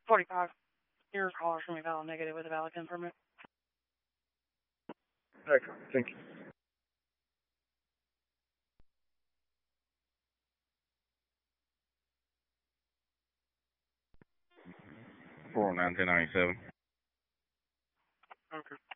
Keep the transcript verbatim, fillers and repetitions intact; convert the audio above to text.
forty-five. Your caller's going to be valid negative with a valid gun permit. Okay, thank you. four oh nine, ten ninety-seven. Okay.